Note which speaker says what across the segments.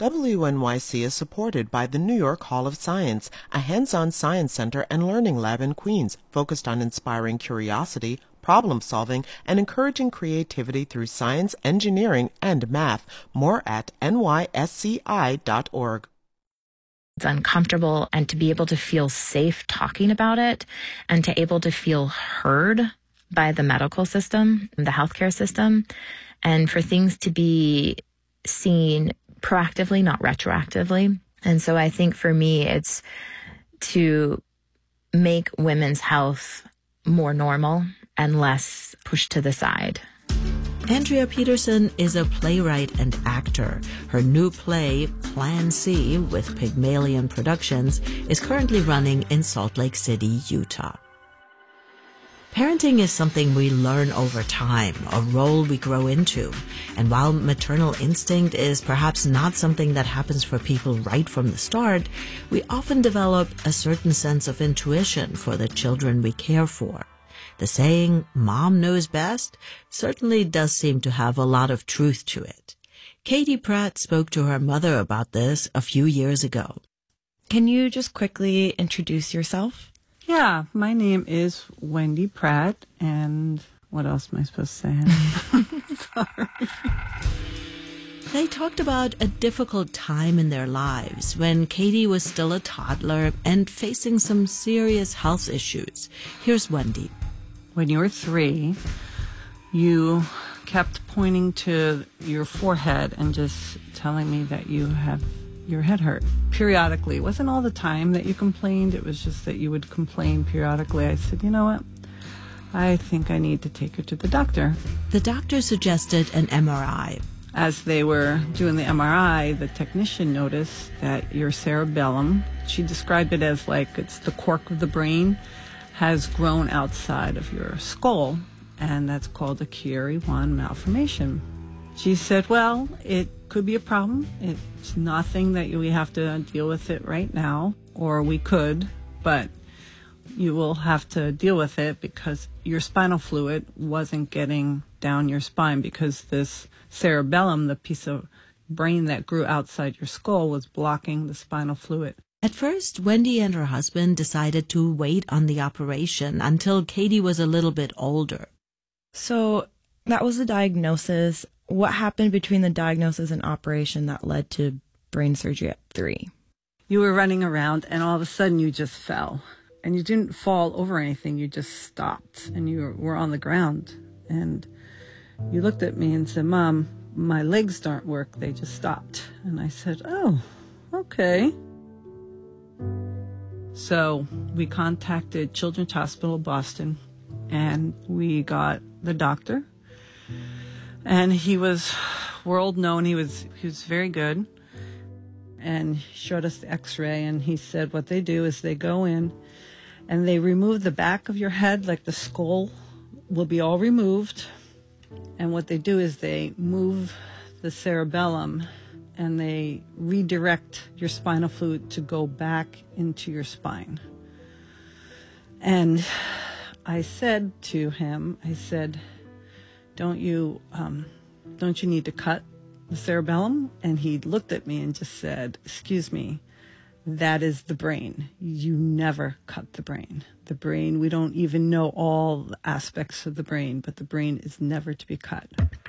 Speaker 1: WNYC is supported by the New York Hall of Science, a hands-on science center and learning lab in Queens focused on inspiring curiosity, problem-solving, and encouraging creativity through science, engineering, and math. More at nysci.org.
Speaker 2: It's uncomfortable, and to be able to feel safe talking about it and to able to feel heard by the medical system, the healthcare system, and for things to be seen proactively, not retroactively. And so I think for me, it's to make women's health more normal and less pushed to the side.
Speaker 3: Andrea Peterson is a playwright and actor. Her new play, Plan C, with Pygmalion Productions, is currently running in Salt Lake City, Utah. Parenting is something we learn over time, a role we grow into. And while maternal instinct is perhaps not something that happens for people right from the start, we often develop a certain sense of intuition for the children we care for. The saying, "Mom knows best," certainly does seem to have a lot of truth to it. Katie Pratt spoke to her mother about this a few years ago.
Speaker 4: Can you just quickly introduce yourself?
Speaker 5: Yeah, my name is Wendy Pratt, and what else am I supposed to say? Sorry.
Speaker 3: They talked about a difficult time in their lives when Katie was still a toddler and facing some serious health issues. Here's Wendy.
Speaker 5: When you were 3, you kept pointing to your forehead and just telling me that you have your head hurt periodically. It wasn't all the time that you complained. It was just that you would complain periodically. I said, you know what? I think I need to take her to the doctor.
Speaker 3: The doctor suggested an MRI.
Speaker 5: As they were doing the MRI, the technician noticed that your cerebellum, she described it as like it's the cork of the brain, has grown outside of your skull, and that's called a Chiari-1 malformation. She said, well, it could be a problem. It's nothing that we have to deal with it right now, or we could, but you will have to deal with it because your spinal fluid wasn't getting down your spine because this cerebellum, the piece of brain that grew outside your skull, was blocking the spinal fluid.
Speaker 3: At first, Wendy and her husband decided to wait on the operation until Katie was a little bit older.
Speaker 4: So that was the diagnosis. What happened between the diagnosis and operation that led to brain surgery at 3?
Speaker 5: You were running around and all of a sudden you just fell. And you didn't fall over anything, you just stopped and you were on the ground. And you looked at me and said, Mom, my legs don't work, they just stopped. And I said, oh, okay. So we contacted Children's Hospital Boston and we got the doctor. And he was world known. He was very good. And he showed us the x-ray and he said what they do is they go in and they remove the back of your head, like the skull will be all removed. And what they do is they move the cerebellum and they redirect your spinal fluid to go back into your spine. And I said to him, I said, don't you need to cut the cerebellum? And he looked at me and just said, excuse me, that is the brain. You never cut the brain. The brain, we don't even know all the aspects of the brain, but the brain is never to be cut.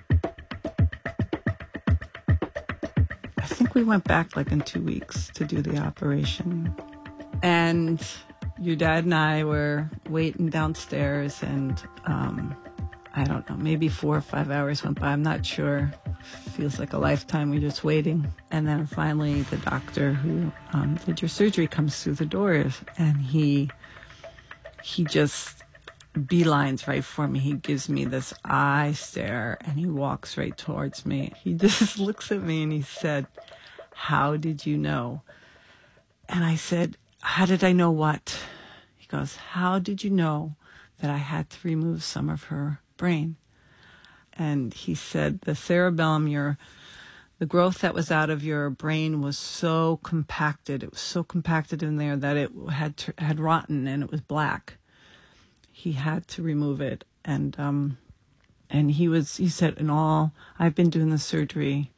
Speaker 5: I think we went back like in 2 weeks to do the operation. And your dad and I were waiting downstairs and I don't know, maybe 4 or 5 hours went by. I'm not sure. Feels like a lifetime. We're just waiting. And then finally the doctor who did your surgery comes through the doors and he just beelines right for me. He gives me this eye stare and he walks right towards me. He just looks at me and he said, how did you know? And I said, how did I know what? He goes, how did you know that I had to remove some of her brain? And he said, the cerebellum, the growth that was out of your brain was so compacted. It was so compacted in there that it had rotten and it was black. He had to remove it. And he said, in all, I've been doing the surgery